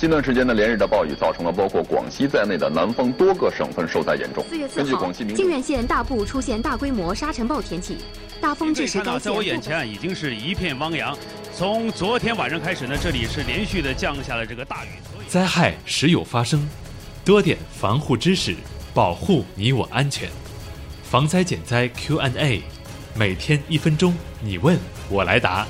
近段时间的连日的暴雨造成了包括广西在内的南方多个省份受灾严重。 4月4号，靖远县大部出现大规模沙尘暴天气，大风致使该县。 在我眼前已经是一片汪洋。从昨天晚上开始呢，这里是连续的降下了这个大雨。 灾害时有发生，多点防护知识，保护你我安全。防灾减灾 Q&A， 每天1分钟，你问我来答。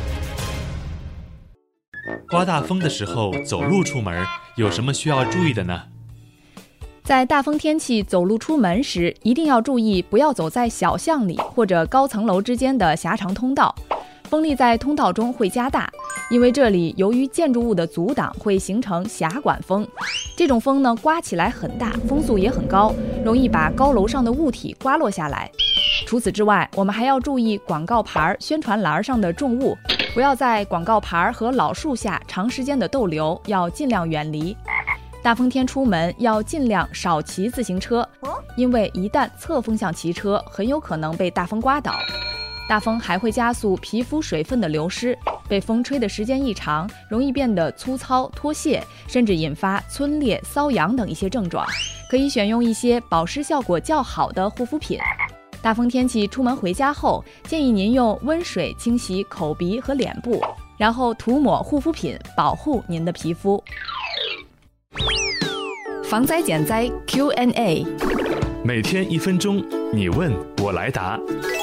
刮大风的时候走路出门有什么需要注意的呢？ 在大风天气走路出门时，一定要注意不要走在小巷里或者高层楼之间的狭长通道，风力在通道中会加大，因为这里由于建筑物的阻挡会形成狭管风。这种风呢，刮起来很大，风速也很高，容易把高楼上的物体刮落下来。除此之外，我们还要注意广告牌、宣传栏上的重物，不要在广告牌和老树下长时间的逗留，要尽量远离。大风天出门要尽量少骑自行车，因为一旦侧风向骑车，很有可能被大风刮倒。大风还会加速皮肤水分的流失，被风吹的时间一长，容易变得粗糙、脱屑，甚至引发皴裂、瘙痒等一些症状。可以选用一些保湿效果较好的护肤品。大风天气出门回家后，建议您用温水清洗口鼻和脸部，然后涂抹护肤品，保护您的皮肤。防灾减灾 Q&A， 每天1分钟，你问我来答。